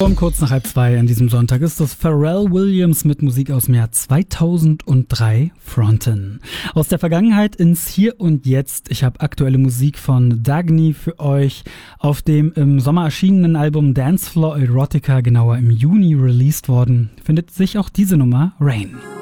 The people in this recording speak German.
Um kurz nach 1:30 an diesem Sonntag ist das Pharrell Williams mit Musik aus dem Jahr 2003, Fronten. Aus der Vergangenheit ins Hier und Jetzt. Ich habe aktuelle Musik von Dagny für euch. Auf dem im Sommer erschienenen Album Dance Floor Erotica, genauer im Juni released worden, findet sich auch diese Nummer, Rain.